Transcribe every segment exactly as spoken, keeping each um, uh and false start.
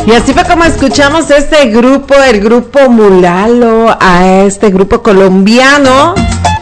Y así fue como escuchamos este grupo, el grupo Mulalo, a este grupo colombiano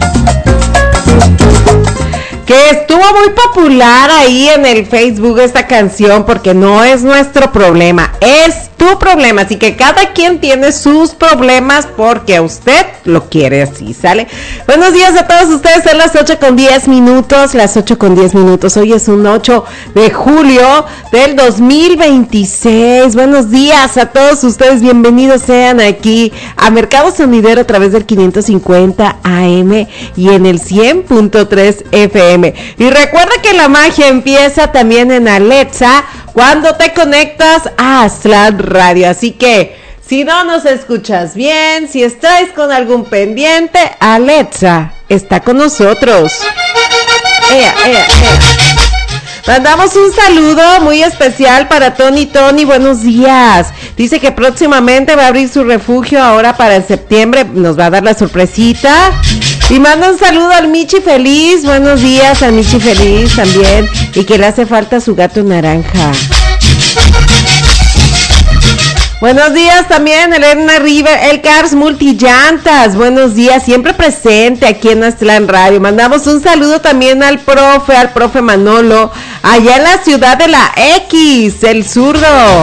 que estuvo muy popular ahí en el Facebook esta canción, porque no es nuestro problema, es tu problema, así que cada quien tiene sus problemas porque a usted lo quiere así, ¿sale? Buenos días a todos ustedes, son las ocho con diez minutos, las ocho con diez minutos, hoy es un ocho de julio del dos mil veintiséis, buenos días a todos ustedes, bienvenidos sean aquí a Mercado Sonidero a través del quinientos cincuenta A M y en el cien punto tres F M, y recuerda que la magia empieza también en Alexa, cuando te conectas a Aztlán Radio, así que si no nos escuchas bien, si estás con algún pendiente, Alexa está con nosotros. Ea, ea, ea. Mandamos un saludo muy especial para Tony Tony, buenos días. Dice que próximamente va a abrir su refugio ahora para el septiembre, nos va a dar la sorpresita. Y manda un saludo al Michi Feliz, buenos días al Michi Feliz también, y que le hace falta su gato naranja. Buenos días también, Elena River, el Cars Multillantas, buenos días, siempre presente aquí en Aztlán Radio. Mandamos un saludo también al profe, al profe Manolo, allá en la ciudad de la X, el zurdo.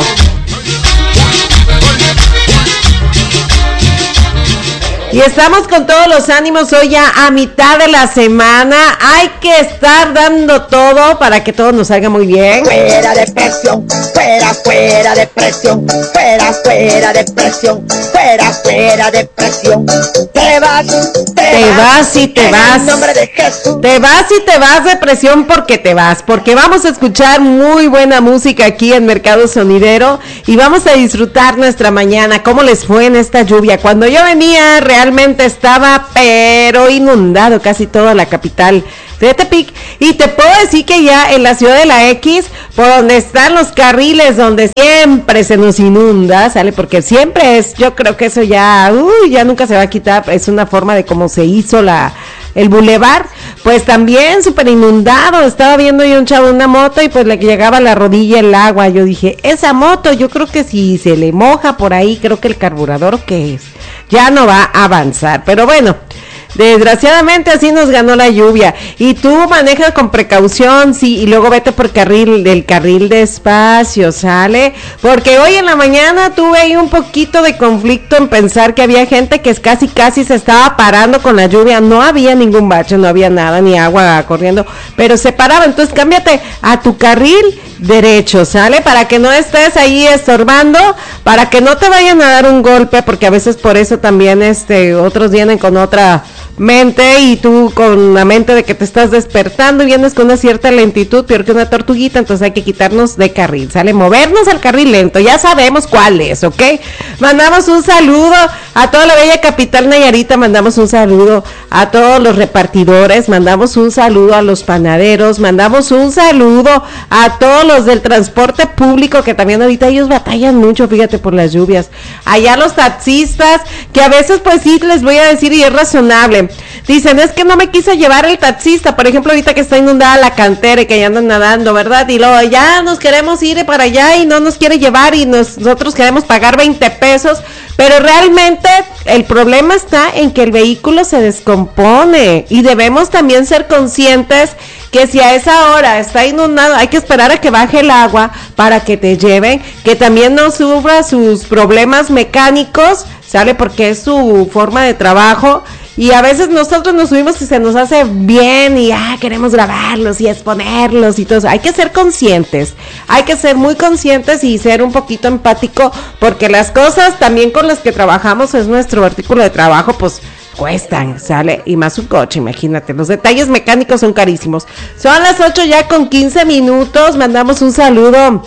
Y estamos con todos los ánimos hoy ya a mitad de la semana. Hay que estar dando todo para que todo nos salga muy bien. Fuera de presión, fuera, fuera de presión, fuera, fuera de presión, fuera, fuera de presión. Te vas, te, te vas, vas y te vas. En nombre de Jesús. Te vas y te vas de presión porque te vas, porque vamos a escuchar muy buena música aquí en Mercado Sonidero y vamos a disfrutar nuestra mañana. ¿Cómo les fue en esta lluvia? Cuando yo venía realmente Realmente estaba pero inundado casi toda la capital de Tepic, y te puedo decir que ya en la ciudad de la X, por donde están los carriles donde siempre se nos inunda, ¿sale? Porque siempre es, yo creo que eso ya, uy, ya nunca se va a quitar, es una forma de cómo se hizo la el bulevar, pues también súper inundado. Estaba viendo yo un chavo en una moto y pues le llegaba a la rodilla el agua. Yo dije, esa moto, yo creo que si se le moja por ahí, creo que el carburador que es, ya no va a avanzar, pero bueno, desgraciadamente así nos ganó la lluvia. Y tú manejas con precaución, sí, y luego vete por carril, del carril despacio, ¿sale? Porque hoy en la mañana tuve ahí un poquito de conflicto en pensar que había gente que casi casi se estaba parando con la lluvia. No había ningún bache, no había nada, ni agua corriendo, pero se paraba. Entonces cámbiate a tu carril derecho, ¿sale? Para que no estés ahí estorbando, para que no te vayan a dar un golpe, porque a veces por eso también este otros vienen con otra mente y tú con la mente de que te estás despertando y vienes con una cierta lentitud, peor que una tortuguita. Entonces hay que quitarnos de carril, ¿sale? Movernos al carril lento, ya sabemos cuál es, ¿ok? Mandamos un saludo a toda la bella capital Nayarita, mandamos un saludo a todos los repartidores, mandamos un saludo a los panaderos, mandamos un saludo a todos los del transporte público, que también ahorita ellos batallan mucho, fíjate, por las lluvias. Allá los taxistas, que a veces pues sí les voy a decir, y es razonable, dicen, es que no me quiso llevar el taxista, por ejemplo, ahorita que está inundada la cantera y que ya andan nadando, ¿verdad? Y luego ya nos queremos ir para allá y no nos quiere llevar y nos, nosotros queremos pagar veinte pesos, pero realmente el problema está en que el vehículo se descompone y debemos también ser conscientes que si a esa hora está inundado, hay que esperar a que baje el agua para que te lleven, que también no sufra sus problemas mecánicos, ¿sale? Porque es su forma de trabajo. Y a veces nosotros nos subimos y se nos hace bien y ah, queremos grabarlos y exponerlos y todo eso. Hay que ser conscientes, hay que ser muy conscientes y ser un poquito empático, porque las cosas también con las que trabajamos, es nuestro artículo de trabajo, pues cuestan, ¿sale? Y más un coche, imagínate, los detalles mecánicos son carísimos. Son las ocho ya con quince minutos, mandamos un saludo,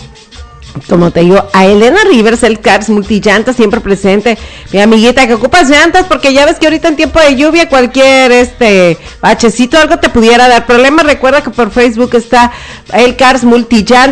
como te digo, a Elena Rivers, el Cars Multillantas, siempre presente, mi amiguita que ocupas llantas, porque ya ves que ahorita en tiempo de lluvia cualquier este bachecito, algo te pudiera dar problema. Recuerda que por Facebook está el Cars Multillantas,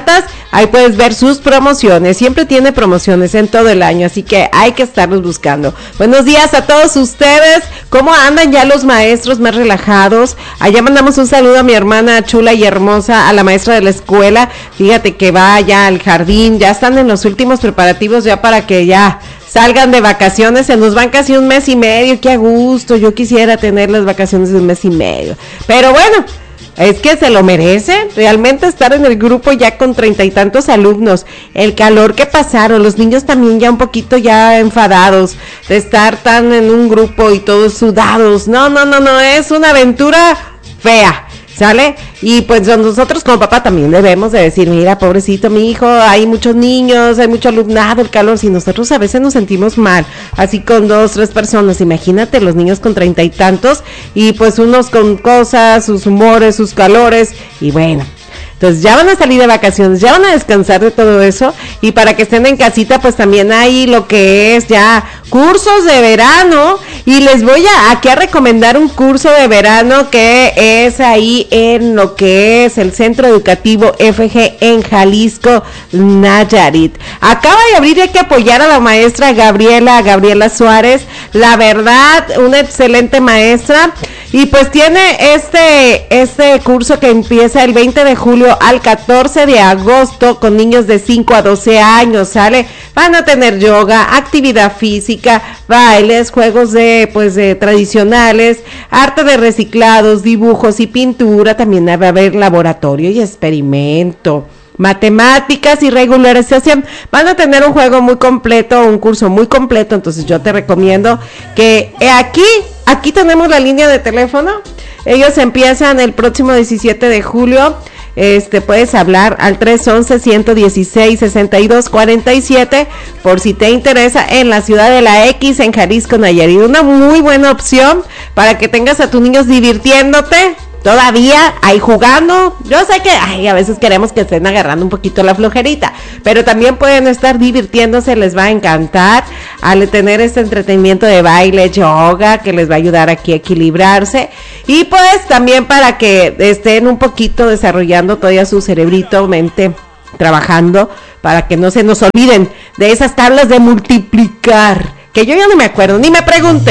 ahí puedes ver sus promociones, siempre tiene promociones en todo el año, así que hay que estarlos buscando. Buenos días a todos ustedes, ¿cómo andan ya los maestros más relajados? Allá mandamos un saludo a mi hermana chula y hermosa, a la maestra de la escuela, fíjate que va ya al jardín, ya están en los últimos preparativos ya para que ya salgan de vacaciones, se nos van casi un mes y medio, qué a gusto, yo quisiera tener las vacaciones de un mes y medio, pero bueno, es que se lo merece, realmente estar en el grupo ya con treinta y tantos alumnos, el calor que pasaron, los niños también ya un poquito ya enfadados de estar tan en un grupo y todos sudados, no, no, no, no, es una aventura fea, ¿sale? Y pues nosotros como papá también debemos de decir, mira, pobrecito mi hijo, hay muchos niños, hay mucho alumnado, el calor, si nosotros a veces nos sentimos mal, así con dos, tres personas, imagínate los niños con treinta y tantos, y pues unos con cosas, sus humores, sus calores, y bueno, entonces ya van a salir de vacaciones, ya van a descansar de todo eso, y para que estén en casita, pues también hay lo que es ya cursos de verano, y les voy a aquí a recomendar un curso de verano que es ahí en lo que es el Centro Educativo F G en Jalisco, Nayarit. Acaba de abrir y hay que apoyar a la maestra Gabriela, Gabriela Suárez, la verdad, una excelente maestra, y pues tiene este, este curso que empieza el veinte de julio al catorce de agosto con niños de cinco a doce años, ¿sale? Van a tener yoga, actividad física, bailes, juegos de, pues, de tradicionales, arte de reciclados, dibujos y pintura, también va a haber laboratorio y experimento, matemáticas y regularización. Van a tener un juego muy completo, un curso muy completo, entonces yo te recomiendo que aquí, aquí tenemos la línea de teléfono, ellos empiezan el próximo diecisiete de julio, este puedes hablar al tres once, ciento dieciséis, sesenta y dos cuarenta y siete por si te interesa, en la ciudad de la X, en Jalisco, Nayarit, una muy buena opción para que tengas a tus niños divirtiéndote, todavía ahí jugando. Yo sé que ay, a veces queremos que estén agarrando un poquito la flojerita, pero también pueden estar divirtiéndose, les va a encantar al tener este entretenimiento de baile, yoga, que les va a ayudar aquí a equilibrarse, y pues también para que estén un poquito desarrollando todavía su cerebrito, mente, trabajando, para que no se nos olviden de esas tablas de multiplicar, que yo ya no me acuerdo, ni me pregunté.